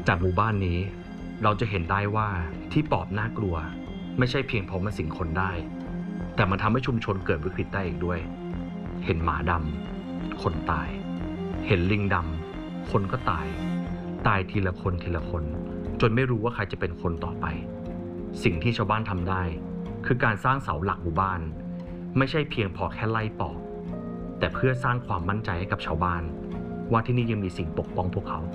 จากหมู่บ้านนี้เราจะเห็นได้ว่าที่ปอบน่ากลัวไม่ใช่เพียงเพราะมันสิงคนได้แต่มันทำให้ชุมชนเกิดวิกฤตได้อีกด้วยเห็นหมาดำคนตายเห็นลิงดำคนก็ตายทีละคนทีละคนจนไม่รู้ว่าใครจะเป็นคนต่อไปสิ่งที่ชาวบ้านทำได้คือการสร้างเสาหลักหมู่บ้านไม่ใช่เพียงพอแค่ไล่ปอบแต่เพื่อสร้างความมั่นใจให้กับชาวบ้านว่าที่นี่ยังมีสิ่งปกป้องพวกเขา